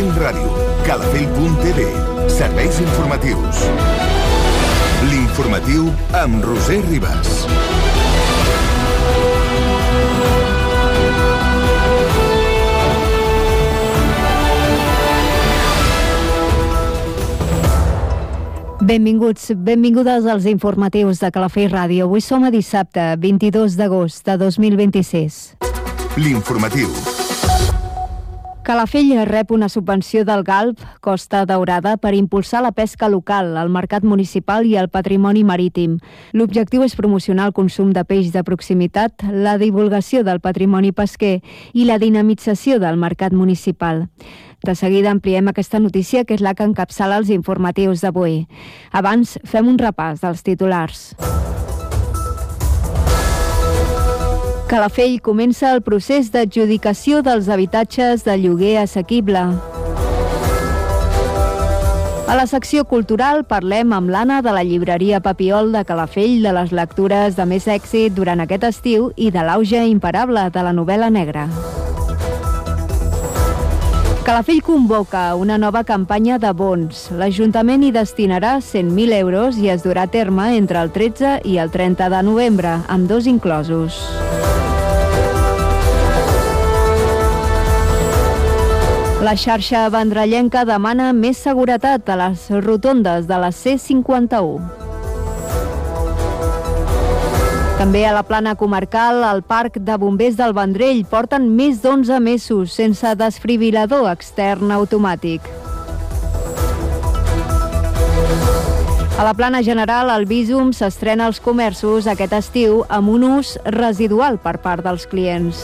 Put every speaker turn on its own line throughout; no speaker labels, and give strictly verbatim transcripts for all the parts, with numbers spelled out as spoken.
Calafell Ràdio, calafell punt t v, serveis informatius. L'informatiu amb Roser Ribas.
Benvinguts, benvingudes als informatius de Calafell Ràdio. Avui som a dissabte, vint-i-dos d'agost de dos mil vint-i-sis.
L'informatiu.
Calafell rep una subvenció del Galp Costa Daurada per impulsar la pesca local, el mercat municipal i el patrimoni marítim. L'objectiu és promocionar el consum de peix de proximitat, la divulgació del patrimoni pesquer i la dinamització del mercat municipal. De seguida ampliem aquesta notícia, que és la que encapçala els informatius d'avui. Abans, fem un repàs dels titulars. Calafell comença el procés d'adjudicació dels habitatges de lloguer assequible. A la secció cultural parlem amb l'Anna de la llibreria Papiol de Calafell de les lectures de més èxit durant aquest estiu i de l'auge imparable de la novel·la negra. Calafell convoca una nova campanya de bons. L'Ajuntament hi destinarà cent mil euros i es durà a terme entre el tretze i el trenta de novembre, amb dos inclosos. La xarxa vendrellenca demana més seguretat a les rotondes de la C cinquanta-u. També a la plana comarcal, al Parc de Bombers del Vendrell porten més d'onze mesos sense desfibril·lador extern automàtic. A la plana general, el Bísum s'estrena als comerços aquest estiu amb un ús residual per part dels clients.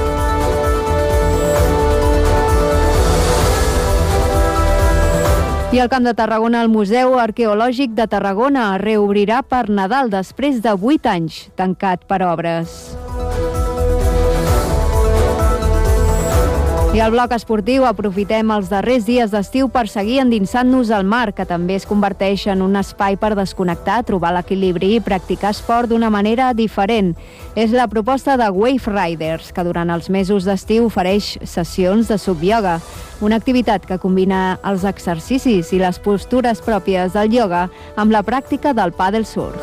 I al Camp de Tarragona, el Museu Arqueològic de Tarragona reobrirà per Nadal després de vuit anys, tancat per obres. I al bloc esportiu aprofitem els darrers dies d'estiu per seguir endinsant-nos al mar, que també es converteix en un espai per desconnectar, trobar l'equilibri i practicar esport d'una manera diferent. És la proposta de Wave Riders, que durant els mesos d'estiu ofereix sessions de subioga, una activitat que combina els exercicis i les postures pròpies del ioga amb la pràctica del pàdel surf.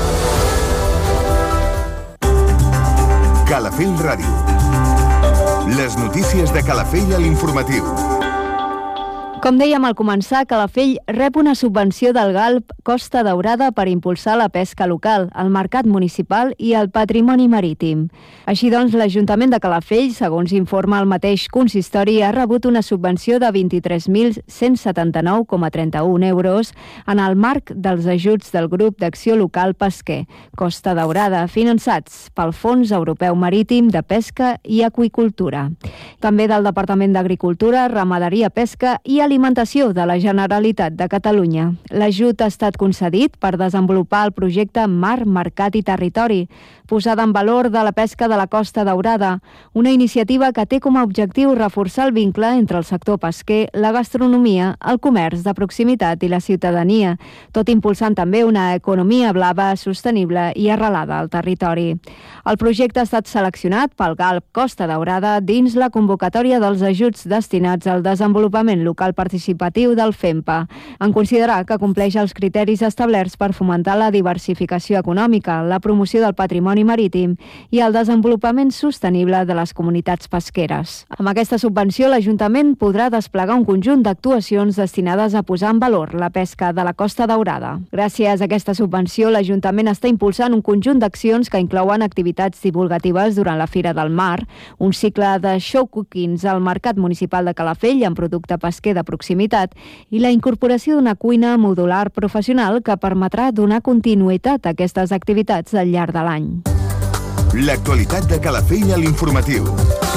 Calafell Ràdio. Les notícies de Calafell a l'informatiu.
Com dèiem al començar, Calafell rep una subvenció del Galp Costa Daurada per impulsar la pesca local, el mercat municipal i el patrimoni marítim. Així doncs, l'Ajuntament de Calafell, segons informa el mateix consistori, ha rebut una subvenció de vint-i-tres mil cent setanta-nou coma trenta-un euros en el marc dels ajuts del Grup d'Acció Local Pesquer, Costa Daurada, finançats pel Fons Europeu Marítim de Pesca i Aqüicultura. També del Departament d'Agricultura, Ramaderia, Pesca i Alimentació de la Generalitat de Catalunya. L'ajut ha estat concedit per desenvolupar el projecte Mar, Mercat i Territori, posada en valor de la pesca de la Costa Daurada, una iniciativa que té com a objectiu reforçar el vincle entre el sector pesquer, la gastronomia, el comerç de proximitat i la ciutadania, tot impulsant també una economia blava, sostenible i arrelada al territori. El projecte ha estat seleccionat pel Galp Costa Daurada dins la convocatòria dels ajuts destinats al desenvolupament local participatiu del FEMPA, en considerar que compleix els criteris establerts per fomentar la diversificació econòmica, la promoció del patrimoni marítim i el desenvolupament sostenible de les comunitats pesqueres. Amb aquesta subvenció, l'Ajuntament podrà desplegar un conjunt d'actuacions destinades a posar en valor la pesca de la Costa Daurada. Gràcies a aquesta subvenció, l'Ajuntament està impulsant un conjunt d'accions que inclouen activitats divulgatives durant la Fira del Mar, un cicle de show cookings al Mercat Municipal de Calafell amb producte pesquer de proximitat i la incorporació d'una cuina modular professional que permetrà donar continuïtat a aquestes activitats al llarg de l'any.
L'actualitat de Calafell a l'informatiu.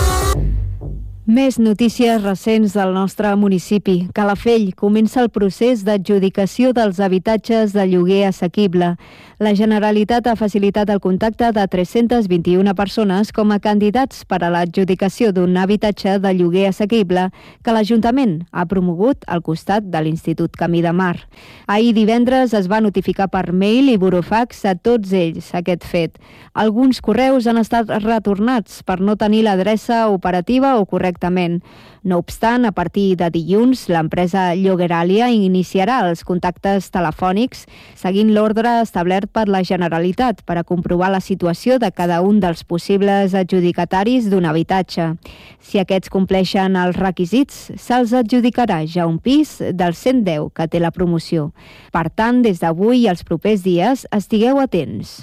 Més notícies recents del nostre municipi. Calafell comença el procés d'adjudicació dels habitatges de lloguer assequible. La Generalitat ha facilitat el contacte de tres-centes vint-i-una persones com a candidats per a l'adjudicació d'un habitatge de lloguer assequible que l'Ajuntament ha promogut al costat de l'Institut Camí de Mar. Ahir divendres es va notificar per mail i burofax a tots ells aquest fet. Alguns correus han estat retornats per no tenir l'adreça operativa o correcta directament. No obstant, a partir de dilluns, l'empresa Llogueralia iniciarà els contactes telefònics seguint l'ordre establert per la Generalitat per a comprovar la situació de cada un dels possibles adjudicataris d'un habitatge. Si aquests compleixen els requisits, se'ls adjudicarà ja un pis del cent deu que té la promoció. Per tant, des d'avui i els propers dies, estigueu atents.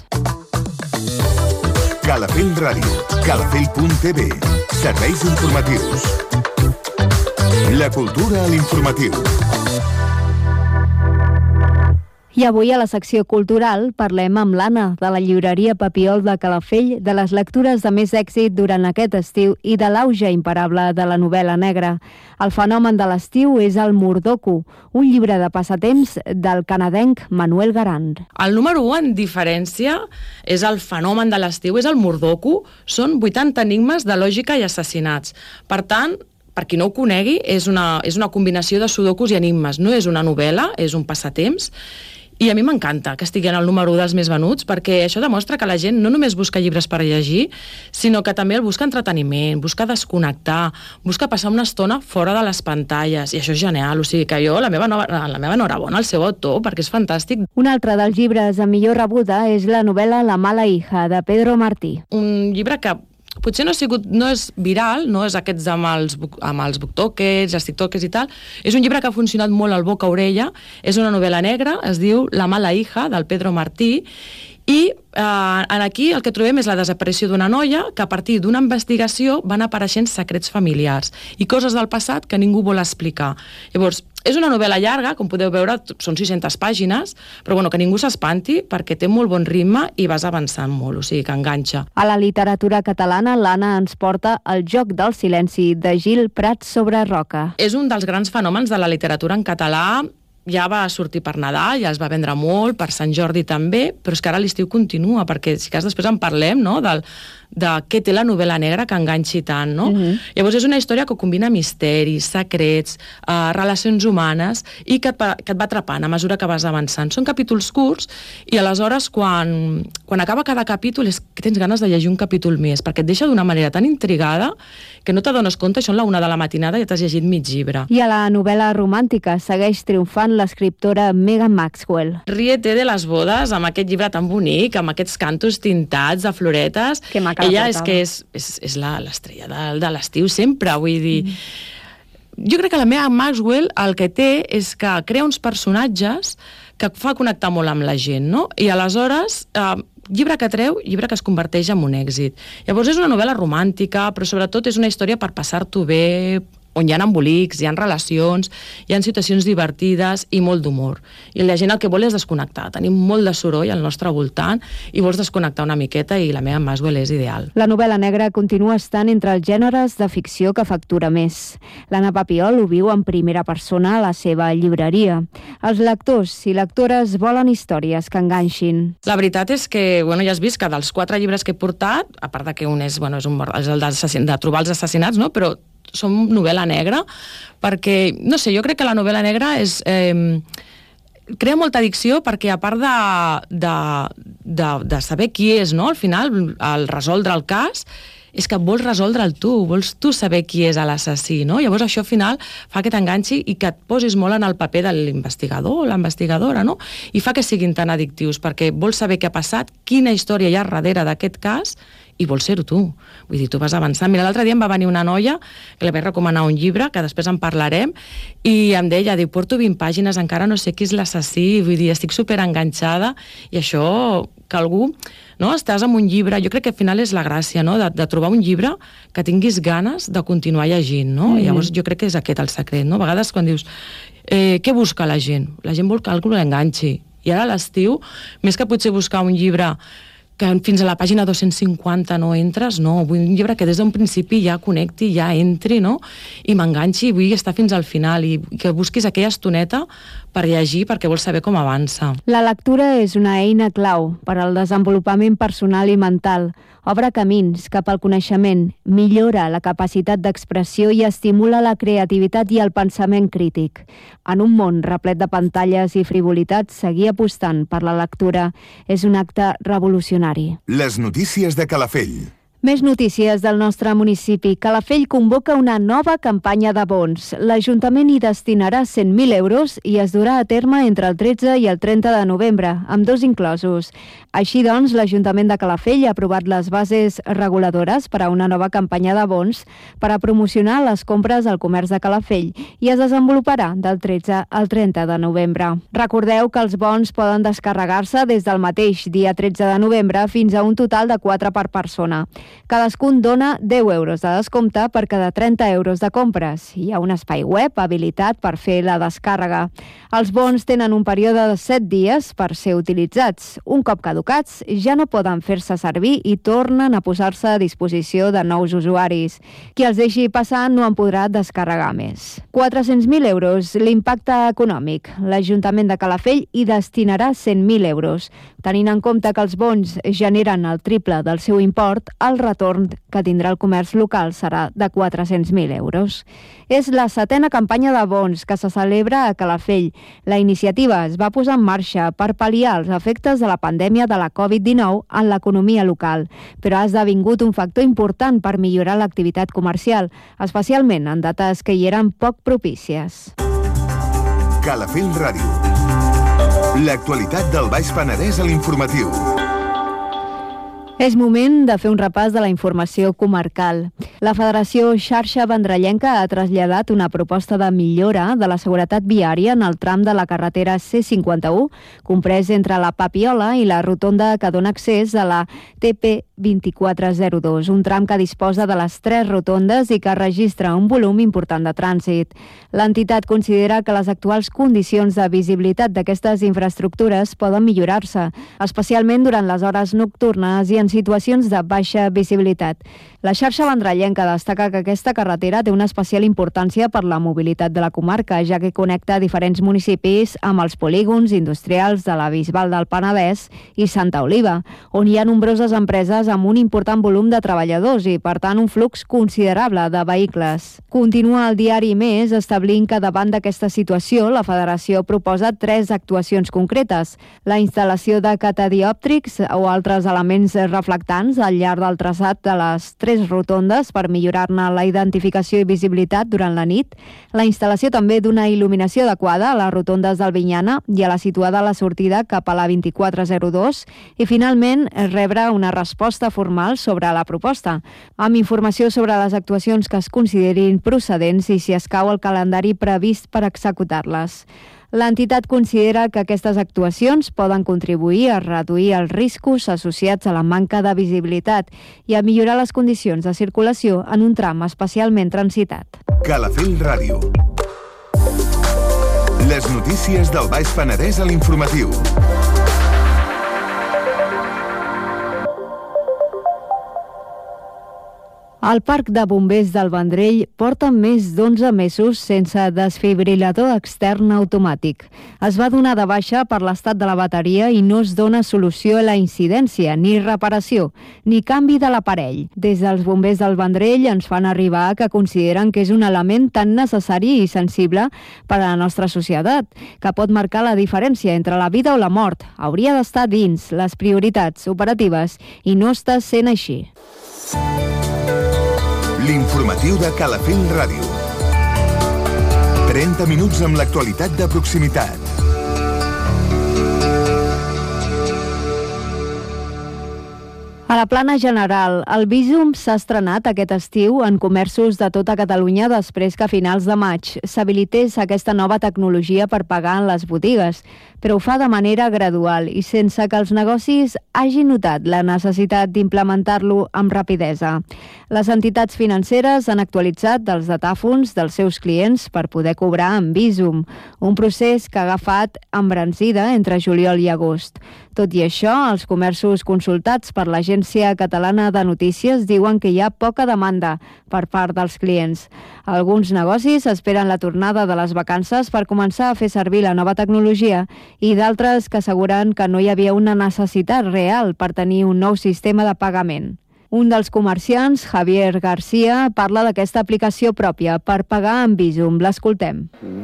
Calafell Ràdio, calafell punt t v, serveis informatius. La cultura a l'informatiu.
I avui a la secció cultural parlem amb l'Anna de la llibreria Papiol de Calafell de les lectures de més èxit durant aquest estiu i de l'auge imparable de la novel·la negra. El fenomen de l'estiu és el Mordoco, un llibre de passatemps del canadenc Manuel Garand.
El número u en diferència és el fenomen de l'estiu, és el Mordoco. Són vuitanta enigmes de lògica i assassinats. Per tant, per qui no ho conegui, és una, és una combinació de sudokus i enigmes. No és una novel·la, és un passatemps. I a mi m'encanta que estigui en el número u dels més venuts, perquè això demostra que la gent no només busca llibres per llegir, sinó que també el busca entreteniment, busca desconnectar, busca passar una estona fora de les pantalles, i això és genial. O sigui que jo, la meva, nova, la meva enhorabona al seu autor, perquè és fantàstic.
Un altre dels llibres amb millor rebuda és la novel·la La mala hija, de Pedro Martí.
Un llibre que potser no ha sigut, no és viral, no és aquests amb els, amb els booktokers, els tiktokers i tal. És un llibre que ha funcionat molt al boca-orella. És una novel·la negra, es diu La mala hija, del Pedro Martí, i eh, aquí el que trobem és la desaparició d'una noia que a partir d'una investigació van apareixent secrets familiars i coses del passat que ningú vol explicar. Llavors, és una novel·la llarga, com podeu veure, són sis-centes pàgines, però bueno, que ningú s'espanti perquè té molt bon ritme i vas avançant molt, o sigui que enganxa.
A la literatura catalana, l'Anna ens porta El joc del silenci, de Gil Prats sobre Roca.
És un dels grans fenòmens de la literatura en català. Ja va sortir per Nadal, ja es va vendre molt, per Sant Jordi també, però és que ara l'estiu continua, perquè si cas després en parlem, no?, del, de què té la novel·la negra que enganxi tant, no? Uh-huh. Llavors és una història que combina misteris, secrets, eh, relacions humanes, i que et, va, que et va atrapant a mesura que vas avançant. Són capítols curts, i aleshores quan, quan acaba cada capítol és que tens ganes de llegir un capítol més, perquè et deixa d'una manera tan intrigada que no t'adones compte, són la una de la matinada i ja t'has llegit mig llibre.
I a la novel·la romàntica segueix triomfant l'escriptora Megan Maxwell.
Ríete de les bodes, amb aquest llibre tan bonic, amb aquests cantos tintats de floretes.
Que maca
Ella és que és, és, és l'estrella de, de l'estiu sempre, vull dir... Mm. Jo crec que la Megan Maxwell el que té és que crea uns personatges que fa connectar molt amb la gent, no? I aleshores... Eh, llibre que treu, llibre que es converteix en un èxit. Llavors és una novel·la romàntica, però sobretot és una història per passar-t'ho bé, on hi ha embolics, hi ha relacions, hi ha situacions divertides i molt d'humor. I la gent el que vol és desconnectar. Tenim molt de soroll al nostre voltant i vols desconnectar una miqueta, i la meva Maxwell és ideal.
La novel·la negra continua estant entre els gèneres de ficció que factura més. L'Anna Papiol ho viu en primera persona a la seva llibreria. Els lectors i lectores volen històries que enganxin.
La veritat és que, bueno, ja has vist que dels quatre llibres que he portat, a part de que un és, bueno, és, un, és el de trobar els assassinats, no?, però som novel·la negra, perquè, no sé, jo crec que la novel·la negra és... Eh, crea molta addicció perquè, a part de, de, de, de saber qui és, no?, al final, al resoldre el cas, és que vols resoldre'l tu, vols tu saber qui és l'assassí, no? Llavors això al final fa que t'enganxi i que et posis molt en el paper de l'investigador o la investigadora, no? I fa que siguin tan addictius, perquè vols saber què ha passat, quina història hi ha darrere d'aquest cas, i vols ser-ho tu. Vull dir, tu vas avançant. Mira, l'altre dia em va venir una noia que li vaig recomanar un llibre, que després en parlarem, i em deia, diu, porto vint pàgines, encara no sé qui és l'assassí, vull dir, estic superenganxada, i això, que algú, no?, estàs amb un llibre, jo crec que al final és la gràcia, no?, de, de trobar un llibre que tinguis ganes de continuar llegint, no? Mm. I llavors jo crec que és aquest el secret, no? A vegades quan dius, eh, què busca la gent? La gent vol que algú l'enganxi. I ara a l'estiu, més que potser buscar un llibre que fins a la pàgina dos-cents cinquanta no entres, no, vull un llibre que des d'un principi ja connecti, ja entri, no?, i m'enganxi, vull estar fins al final, i que busquis aquella estoneta per llegir, perquè vols saber com avança.
La lectura és una eina clau per al desenvolupament personal i mental. Obre camins cap al coneixement, millora la capacitat d'expressió i estimula la creativitat i el pensament crític. En un món replet de pantalles i frivolitats, seguir apostant per la lectura és un acte revolucionari.
Les notícies de Calafell.
Més notícies del nostre municipi. Calafell convoca una nova campanya de bons. L'Ajuntament hi destinarà cent mil euros i es durà a terme entre el tretze i el trenta de novembre, amb dos inclosos. Així doncs, l'Ajuntament de Calafell ha aprovat les bases reguladores per a una nova campanya de bons per a promocionar les compres al comerç de Calafell i es desenvoluparà del tretze al trenta de novembre. Recordeu que els bons poden descarregar-se des del mateix dia tretze de novembre fins a un total de quatre per persona. Cadascun dona deu euros de descompte per cada trenta euros de compres. Hi ha un espai web habilitat per fer la descàrrega. Els bons tenen un període de set dies per ser utilitzats. Un cop caducats, ja no poden fer-se servir i tornen a posar-se a disposició de nous usuaris. Qui els deixi passar no en podrà descarregar més. quatre-cents mil euros l'impacte econòmic. L'Ajuntament de Calafell hi destinarà cent mil euros. Tenint en compte que els bons generen el triple del seu import, el retorn que tindrà el comerç local serà de quatre-cents mil euros. És la setena campanya de bons que se celebra a Calafell. La iniciativa es va posar en marxa per pal·liar els efectes de la pandèmia de la covid dinou en l'economia local, però ha esdevingut un factor important per millorar l'activitat comercial, especialment en dates que hi eren poc propícies.
Calafell Ràdio. L'actualitat del Baix Penedès a l'informatiu.
És moment de fer un repàs de la informació comarcal. La Federació Xarxa Vendrellenca ha traslladat una proposta de millora de la seguretat viària en el tram de la carretera C cinquanta-u, comprès entre la Papiola i la rotonda que dona accés a la T P vint-i-quatre zero dos, un tram que disposa de les tres rotondes i que registra un volum important de trànsit. L'entitat considera que les actuals condicions de visibilitat d'aquestes infraestructures poden millorar-se, especialment durant les hores nocturnes i en situacions de baixa visibilitat. La xarxa vendrellenca destaca que aquesta carretera té una especial importància per la mobilitat de la comarca, ja que connecta diferents municipis amb els polígons industrials de la Bisbal del Penedès i Santa Oliva, on hi ha nombroses empreses amb un important volum de treballadors i, per tant, un flux considerable de vehicles. Continua el diari Més establint que davant d'aquesta situació la Federació proposa tres actuacions concretes: la instal·lació de catadiòptrics o altres elements reflectants al llarg del traçat de les tres rotondes per millorar-ne la identificació i visibilitat durant la nit, la instal·lació també d'una il·luminació adequada a les rotondes d'Albinyana i a la situada a la sortida cap a la vint-i-quatre zero dos i, finalment, rebre una resposta formal sobre la proposta, amb informació sobre les actuacions que es considerin procedents i si escau el calendari previst per executar-les. L'entitat considera que aquestes actuacions poden contribuir a reduir els riscos associats a la manca de visibilitat i a millorar les condicions de circulació en un tram especialment transitat.
Calafell Ràdio. Les notícies del Baix Penedès a l'informatiu.
El Parc de Bombers del Vendrell porta més d'onze mesos sense desfibrilador extern automàtic. Es va donar de baixa per l'estat de la bateria i no es dona solució a la incidència, ni reparació, ni canvi de l'aparell. Des dels Bombers del Vendrell ens fan arribar que consideren que és un element tan necessari i sensible per a la nostra societat, que pot marcar la diferència entre la vida o la mort. Hauria d'estar dins les prioritats operatives i no està sent així.
L'informatiu de Calafell Ràdio. trenta minuts amb l'actualitat de proximitat.
A la plana general, el Bizum s'ha estrenat aquest estiu en comerços de tota Catalunya després que a finals de maig s'habilités aquesta nova tecnologia per pagar en les botigues, però ho fa de manera gradual i sense que els negocis hagin notat la necessitat d'implementar-lo amb rapidesa. Les entitats financeres han actualitzat els datàfons dels seus clients per poder cobrar amb Bizum, un procés que ha agafat embranzida entre juliol i agost. Tot i això, els comerços consultats per l'Agència Catalana de Notícies diuen que hi ha poca demanda per part dels clients. Alguns negocis esperen la tornada de les vacances per començar a fer servir la nova tecnologia i d'altres que asseguren que no hi havia una necessitat real per tenir un nou sistema de pagament. Un dels comerciants, Javier García, parla d'aquesta aplicació pròpia per pagar amb Bizum. L'escoltem.
Bé,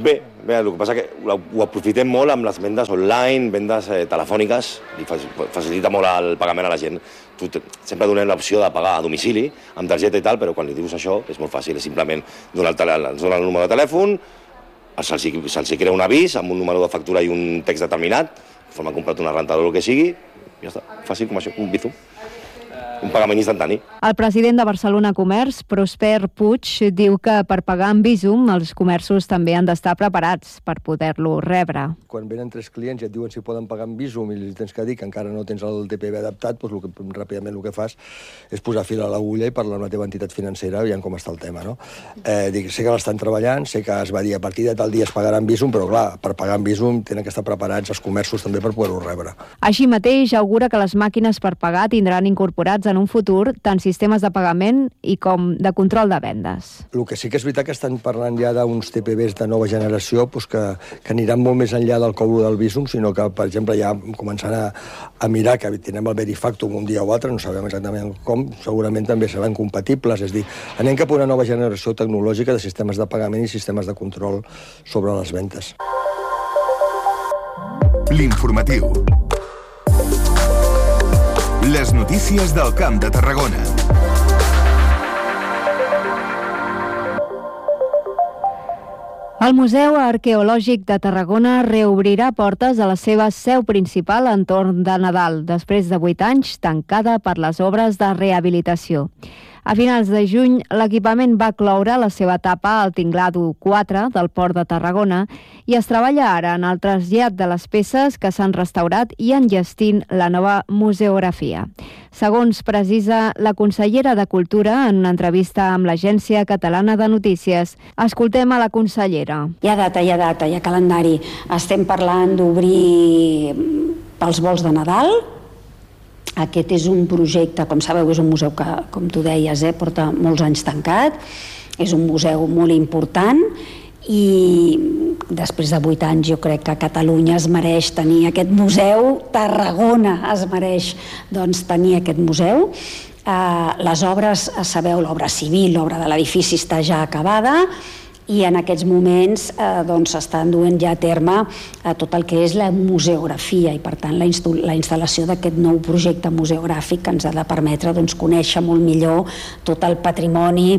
Bé, el que passa que ho aprofitem molt amb les vendes online, vendes eh, telefòniques, i facilita molt el pagament a la gent. Tu sempre donem l'opció de pagar a domicili, amb targeta i tal, però quan li dius això és molt fàcil, és simplement donar el, donar el número de telèfon, se'ls se crea un avís amb un número de factura i un text determinat, conforme han comprat una rentadora o el que sigui, i ja està, fàcil com això, un Bizum. Un pagament instantani.
El president de Barcelona Comerç, Prosper Puig, diu que per pagar amb Bizum els comerços també han d'estar preparats per poder-lo rebre.
Quan venen tres clients i et diuen si poden pagar amb Bizum i li tens que dir que encara no tens el T P B adaptat, doncs el que, ràpidament el que fas és posar fil a l'agulla i parlar amb la teva entitat financera veient com està el tema. No? Eh, dic, sé que l'estan treballant, sé que es va dir a partir de tal dia es pagarà amb Bizum, però clar, per pagar amb Bizum tenen que estar preparats els comerços també per poder-ho rebre.
Així mateix, augura que les màquines per pagar tindran incorporats en un futur tant sistemes de pagament i com de control de vendes.
El que sí que és veritat que estan parlant ja d'uns T P Bs de nova generació doncs que, que aniran molt més enllà del cobro del Bizum, sinó que, per exemple, ja començant a, a mirar que tenim el Verifactum un dia o altre, no sabem exactament com, segurament també seran compatibles, és dir, anem cap a una nova generació tecnològica de sistemes de pagament i sistemes de control sobre les ventes.
L'informatiu. Les notícies del Camp de Tarragona.
El Museu Arqueològic de Tarragona reobrirà portes a la seva seu principal entorn de Nadal, després de vuit anys tancada per les obres de rehabilitació. A finals de juny, l'equipament va cloure la seva etapa al tinglado quatre del Port de Tarragona i es treballa ara en el trasllat de les peces que s'han restaurat i enllestint la nova museografia. Segons precisa la consellera de Cultura en una entrevista amb l'Agència Catalana de Notícies. Escoltem a la consellera.
Hi ha data, hi ha data, hi ha calendari. Estem parlant d'obrir pels vols de Nadal. Aquest és un projecte, com sabeu, és un museu que, com tu deies, eh, porta molts anys tancat. És un museu molt important i després de vuit anys jo crec que Catalunya es mereix tenir aquest museu, Tarragona es mereix doncs, tenir aquest museu. Eh, les obres, sabeu, l'obra civil, l'obra de l'edifici està ja acabada, i en aquests moments eh, doncs, estan duent ja a terme eh, tot el que és la museografia i per tant la, la instal·lació d'aquest nou projecte museogràfic que ens ha de permetre doncs, conèixer molt millor tot el patrimoni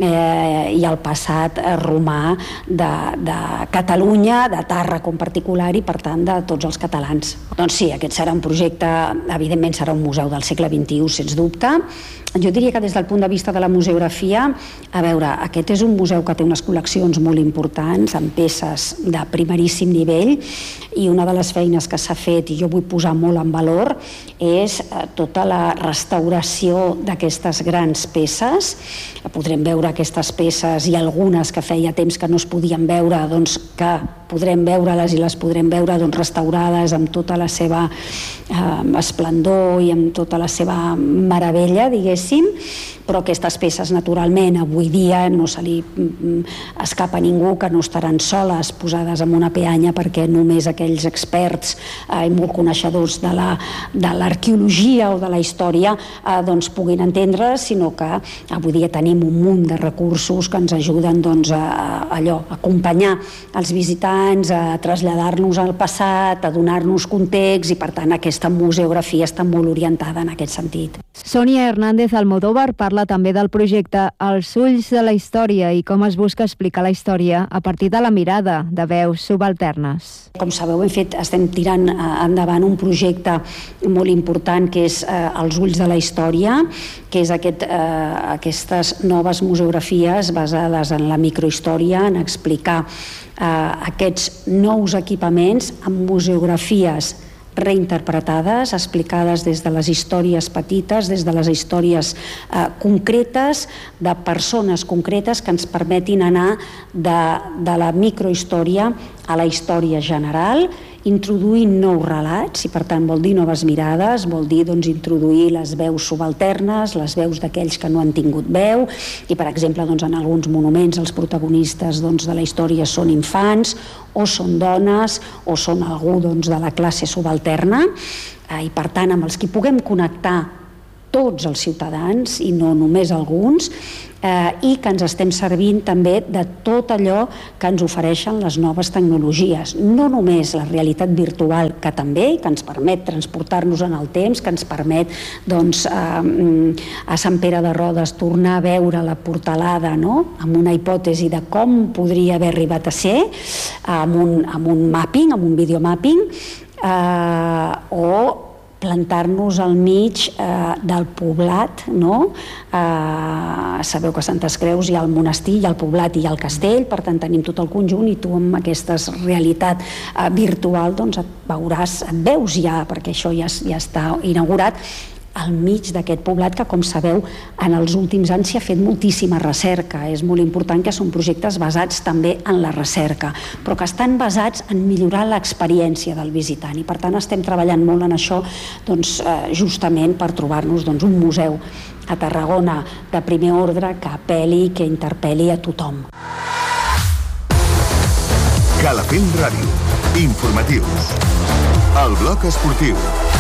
eh, i el passat eh, romà de, de Catalunya, de Tàrrega en particular i per tant de tots els catalans. Doncs sí, aquest serà un projecte, evidentment serà un museu del segle vint-i-u, sens dubte. Jo diria que des del punt de vista de la museografia, a veure, aquest és un museu que té unes col·leccions molt importants, amb peces de primeríssim nivell, i una de les feines que s'ha fet, i jo vull posar molt en valor, és tota la restauració d'aquestes grans peces. Podrem veure aquestes peces i algunes que feia temps que no es podien veure, doncs que podrem veure-les i les podrem veure doncs, restaurades amb tota la seva eh, esplendor i amb tota la seva meravella, diguéssim, però aquestes peces naturalment avui dia no se li escapa a ningú que no estaran soles posades en una peanya perquè només aquells experts eh, i molt coneixedors de la, de l'arqueologia o de la història eh, doncs puguin entendre, sinó que avui dia tenim un munt de recursos que ens ajuden doncs, a, a allò, a acompanyar els visitants, a traslladar-nos al passat, a donar-nos context i per tant aquesta museografia està molt orientada en aquest sentit.
Sònia Hernández Almodóvar parla també del projecte Els ulls de la història i com es busca explicar la història a partir de la mirada de veus subalternes.
Com sabeu, hem fet, estem tirant endavant un projecte molt important que és eh, Els ulls de la història, que és aquest, eh, aquestes noves museografies basades en la microhistòria, en explicar eh, aquests nous equipaments amb museografies reinterpretades, explicades des de les històries petites, des de les històries eh, concretes, de persones concretes que ens permetin anar de, de la microhistòria a la història general, introduint nous relats, i per tant vol dir noves mirades, vol dir doncs, introduir les veus subalternes, les veus d'aquells que no han tingut veu, i per exemple doncs, en alguns monuments els protagonistes doncs, de la història són infants, o són dones, o són algú doncs, de la classe subalterna, eh, i per tant amb els que puguem connectar tots els ciutadans i no només alguns, eh, i que ens estem servint també de tot allò que ens ofereixen les noves tecnologies. No només la realitat virtual, que també, que ens permet transportar-nos en el temps, que ens permet doncs, eh, a Sant Pere de Rodes tornar a veure la portalada, no?, amb una hipòtesi de com podria haver arribat a ser, amb un, amb un mapping, amb un videomapping, eh, o plantar-nos al mig eh, del poblat, no? Eh, sabeu que a Santes Creus hi ha el monestir, hi ha el poblat i hi ha el castell, per tant tenim tot el conjunt, i tu amb aquesta realitat eh, virtual doncs et veuràs, et veus ja, perquè això ja, ja està inaugurat, al mig d'aquest poblat que, com sabeu, en els últims anys s'hi ha fet moltíssima recerca. És molt important que són projectes basats també en la recerca, però que estan basats en millorar l'experiència del visitant, i per tant estem treballant molt en això, doncs, eh, justament per trobar-nos doncs, un museu a Tarragona de primer ordre que apel·li, que interpel·li a tothom.
Calafell Ràdio. Informatius. El bloc esportiu.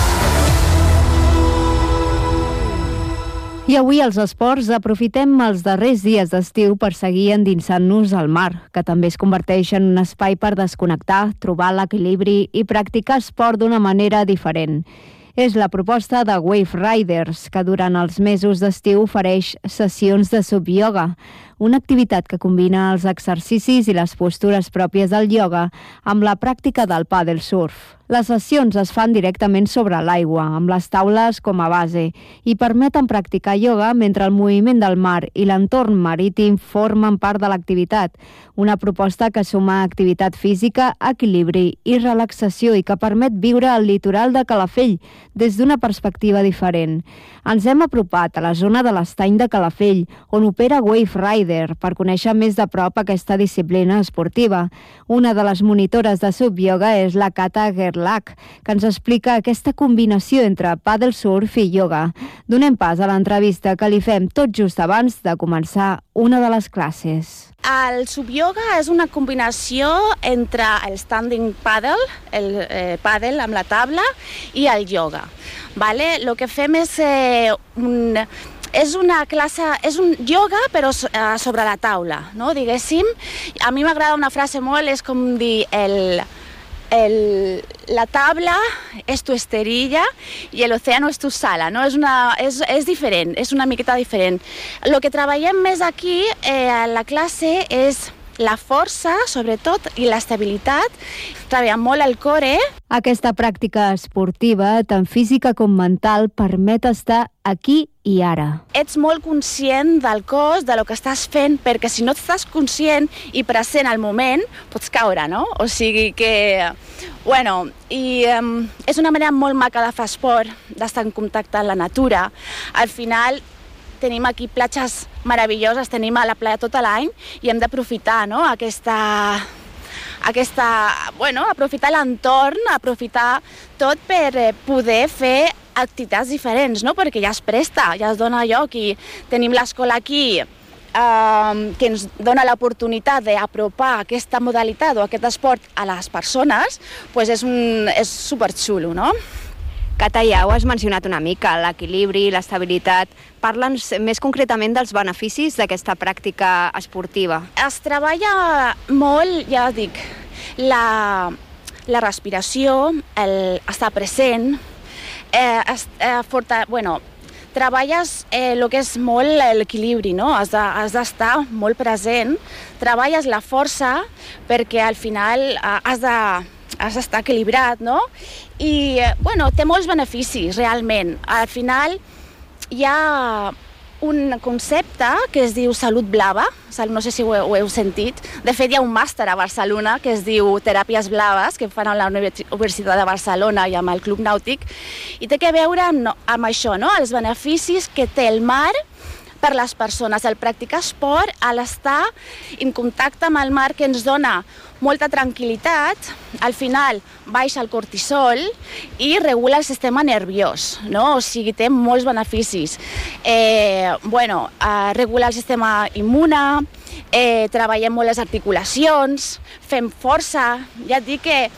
I avui als esports aprofitem els darrers dies d'estiu per seguir endinsant-nos al mar, que també es converteix en un espai per desconnectar, trobar l'equilibri i practicar esport d'una manera diferent. És la proposta de Wave Riders, que durant els mesos d'estiu ofereix sessions de sub-ioga, una activitat que combina els exercicis i les postures pròpies del ioga amb la pràctica del pàdel surf. Les sessions es fan directament sobre l'aigua, amb les taules com a base, i permeten practicar ioga mentre el moviment del mar i l'entorn marítim formen part de l'activitat, una proposta que suma activitat física, equilibri i relaxació i que permet viure el litoral de Calafell des d'una perspectiva diferent. Ens hem apropat a la zona de l'estany de Calafell, on opera Wave Rider, per conèixer més de prop aquesta disciplina esportiva. Una de les monitores de sub-ioga és la Cata Gerlach, que ens explica aquesta combinació entre pàdel surf i ioga. Donem pas a l'entrevista que li fem tot just abans de començar una de les classes.
El sub-ioga és una combinació entre el standing paddle, el eh, paddle amb la taula, i el ioga. Vale? Lo que fem és eh, un... És una classe, és un ioga però sobre la taula, no? Diguéssim. A mi m'agrada una frase molt, és com dir el, el, la taula és tu esterilla i l'oceano és tu sala, no? És, una, és, és diferent, és una miqueta diferent. El que treballem més aquí eh, a la classe és la força, sobretot, i l'estabilitat. Treballem molt el core.
Aquesta pràctica esportiva, tant física com mental, permet estar aquí i ara.
Ets molt conscient del cos, de lo que estàs fent, perquè si no estàs conscient i present al moment, pots caure, no? O sigui que... Bueno, i um, és una manera molt maca de fer esport, d'estar en contacte amb la natura. Al final, tenim aquí platges meravelloses, tenim a la playa tot l'any i hem d'aprofitar, no? aquesta, aquesta, bueno, aprofitar l'entorn, aprofitar tot per poder fer activitats diferents, no? Perquè ja es presta, ja es dona lloc i tenim l'escola aquí eh, que ens dona l'oportunitat d'apropar aquesta modalitat o aquest esport a les persones, pues és, un, és superxulo, no?
Cata, ja ho has mencionat una mica, l'equilibri, l'estabilitat. Parla'ns més concretament dels beneficis d'aquesta pràctica esportiva.
Es treballa molt, ja dic, la, la respiració, el estar present, eh, es, eh, forta, bueno, treballes el eh, que és molt l'equilibri, no? Has de, has d'estar molt present, treballes la força perquè al final eh, has de... has d'estar equilibrat, no? I, bueno, té molts beneficis, realment. Al final hi ha un concepte que es diu salut blava, no sé si ho, ho heu sentit. De fet, hi ha un màster a Barcelona que es diu Teràpies Blaves, que fan a la Universitat de Barcelona i amb el Club Nàutic, i té que veure amb, amb això, no? Els beneficis que té el mar per les persones, el practicar esport, a l'estar en contacte amb el mar, que ens dona molta tranquil·litat, al final baixa el cortisol i regula el sistema nerviós, no? O sigui, té molts beneficis. Eh, bueno, eh, regula el sistema immune, eh, treballem molt les articulacions, fem força, ja et dic que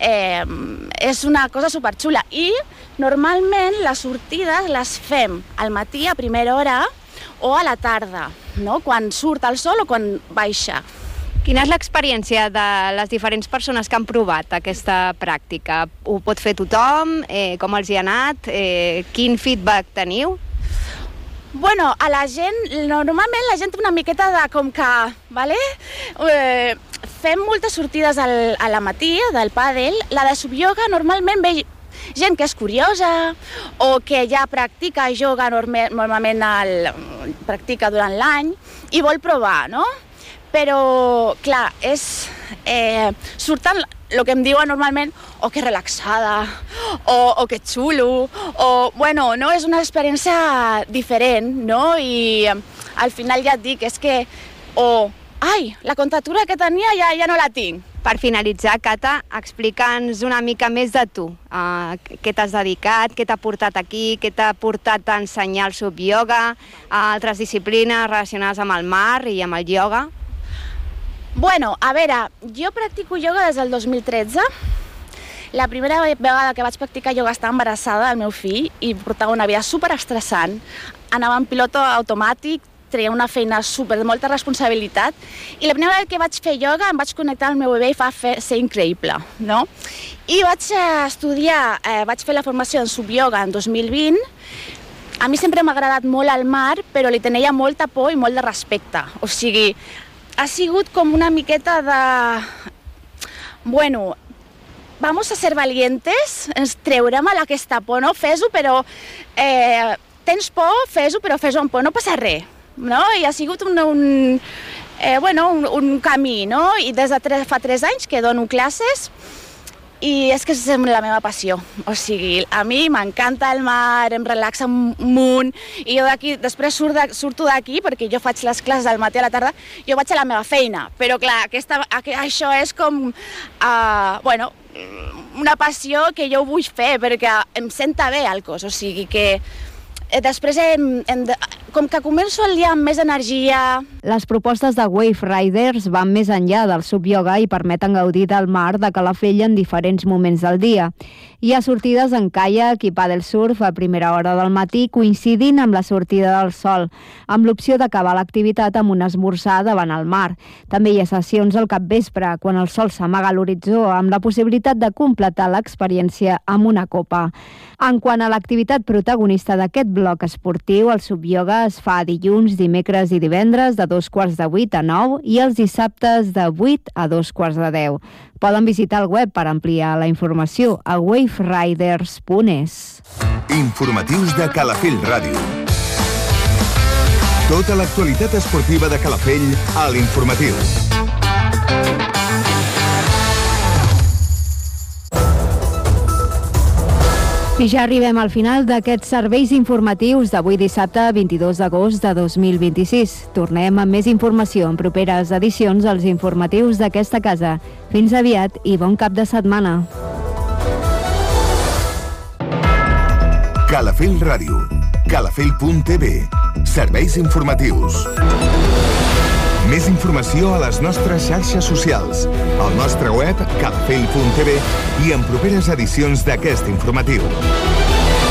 eh, és una cosa superxula. I normalment les sortides les fem al matí a primera hora o a la tarda, no? Quan surt el sol o quan baixa.
Quina és l'experiència de les diferents persones que han provat aquesta pràctica? Ho pot fer tothom? Eh, com els hi ha anat? Eh, quin feedback teniu?
Bueno, a la gent, normalment la gent té una miqueta de com que, vale? Eh, fem moltes sortides al, a la matí del pàdel. La de subioga normalment ve gent que és curiosa o que ja practica yoga normalment el, practica durant l'any i vol provar, no? Però, clar, és... Eh, surten el que em diuen normalment o que relaxada, o, o que xulo, o... Bueno, no? És una experiència diferent, no? I al final ja et dic, és que... O, ai, la contractura que tenia ja, ja no la tinc.
Per finalitzar, Cata, explica'ns una mica més de tu. Uh, què t'has dedicat, què t'ha portat aquí, què t'ha portat a ensenyar el subioga, a altres disciplines relacionades amb el mar i amb el ioga?
Bueno, a veure, jo practico ioga des del dos mil tretze. La primera vegada que vaig practicar ioga estava embarassada del meu fill i portava una vida superestressant. Anava en pilot automàtic, treia una feina super, de molta responsabilitat, i la primera vegada que vaig fer ioga em vaig connectar al meu bebè i va fer, ser increïble, no? I vaig estudiar, eh, vaig fer la formació en subioga en dos mil vint. A mi sempre m'ha agradat molt el mar, però li tenia molta por i molt de respecte. O sigui, ha sigut com una miqueta de... Bueno, vamos a ser valientes, ens treurem aquesta por, no? Fes-ho, però... Eh, tens por, fes-ho, però fes-ho amb por, no passa res. No? I ha sigut un, un, eh, bueno, un, un camí, no? I des de tres, fa tres anys que dono classes i és que és la meva passió. O sigui, a mi m'encanta el mar, em relaxa un munt, i jo d'aquí, després surt de, surto d'aquí, perquè jo faig les classes al matí a la tarda, jo vaig a la meva feina, però clar, aquesta, això és com, uh, bueno, una passió que jo vull fer, perquè em senta bé el cos, o sigui que després hem, hem de, com que començo el dia amb més energia.
Les propostes de Wave Riders van més enllà del subioga i permeten gaudir del mar de Calafell en diferents moments del dia. Hi ha sortides en caiac i paddle surf a primera hora del matí, coincidint amb la sortida del sol, amb l'opció d'acabar l'activitat amb un esmorzar davant el mar. També hi ha sessions al capvespre, quan el sol s'amaga a l'horitzó, amb la possibilitat de completar l'experiència amb una copa. En quant a l'activitat protagonista d'aquest bloc esportiu, el subioga es fa dilluns, dimecres i divendres de dos quarts de vuit a nou i els dissabtes de vuit a dos quarts de deu. Poden visitar el web per ampliar la informació a wave riders punt es.
Informatius de Calafell Ràdio. Tota l'actualitat esportiva de Calafell a l'Informatiu.
I ja arribem al final d'aquests serveis informatius d'avui dissabte vint-i-dos d'agost de dos mil vint-i-sis. Tornem amb més informació en properes edicions als informatius d'aquesta casa. Fins aviat i bon cap de setmana.
Calafell Ràdio. Calafell punt tv. Serveis informatius. Més informació a les nostres xarxes socials, al nostre web calafell punt tv i en properes edicions d'aquest informatiu.